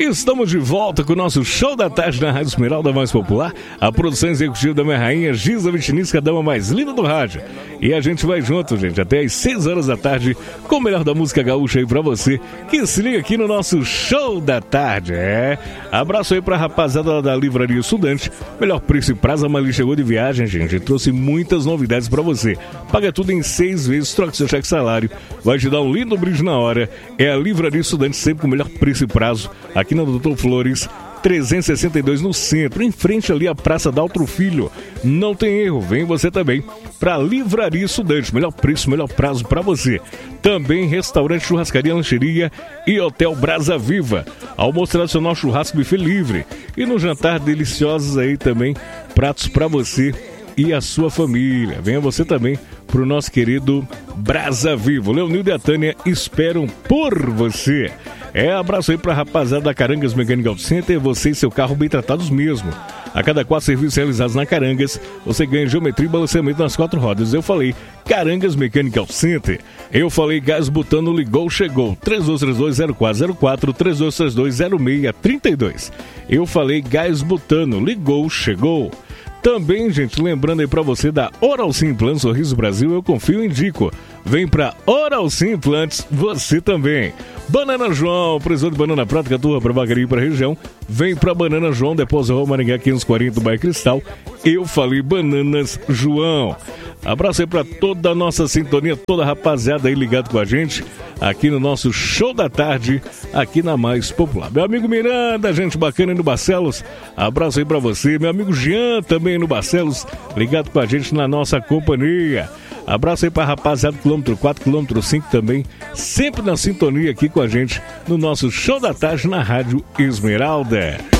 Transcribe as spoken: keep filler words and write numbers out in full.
Estamos de volta com o nosso Show da Tarde na Rádio Esmeralda Mais Popular. A produção executiva da minha rainha Giza Vitinisca, a dama mais linda do rádio. E a gente vai junto, gente, até às seis horas da tarde com o melhor da música gaúcha aí pra você que se liga aqui no nosso Show da Tarde. É, abraço aí pra rapaziada da Livraria Estudante. Melhor preço e prazo, a Mali chegou de viagem, gente, e trouxe muitas novidades pra você. Paga tudo em seis vezes, troca seu cheque salário, vai te dar um lindo brinde na hora. É a Livraria Estudante, sempre com o melhor preço e prazo. Aqui na Doutor Flores, trezentos e sessenta e dois no centro, em frente ali à Praça Daltro Filho. Não tem erro, vem você também para Livraria Estudante, melhor preço, melhor prazo para você. Também restaurante, churrascaria, lancheria e Hotel Brasa Viva. Almoço tradicional, churrasco, buffet livre. E no jantar, deliciosos aí também, pratos para você e a sua família. Venha você também pro nosso querido Brasa Vivo. Leonildo e a Tânia esperam por você. É, abraço aí pra rapaziada da Carangas Mechanical Center, você e seu carro bem tratados mesmo. A cada quatro serviços realizados na Carangas, você ganha geometria e balanceamento nas quatro rodas. Eu falei Carangas Mechanical Center. Eu falei gás butano, ligou, chegou. três dois três dois zero quatro zero quatro, três dois três dois zero seis três dois. Eu falei gás butano, ligou, chegou. Também, gente, lembrando aí pra você da Oral Sim Implantes Sorriso Brasil, eu confio e indico. Vem pra Oral Sim Implantes, você também. Banana João, precisou de banana prática, tua pra Bagaria e pra região. Vem pra Banana João, Depósito Rua Maringá quinhentos e quarenta do bairro Cristal. Eu falei Bananas João. Abraço aí pra toda a nossa sintonia, toda a rapaziada aí ligado com a gente, aqui no nosso Show da Tarde, aqui na Mais Popular. Meu amigo Miranda, gente bacana aí no Barcelos, abraço aí pra você. Meu amigo Jean também no Barcelos, ligado com a gente na nossa companhia. Abraço aí pra rapaziada, quilômetro quatro, quilômetro cinco também, sempre na sintonia aqui com a gente, no nosso Show da Tarde na Rádio Esmeralda.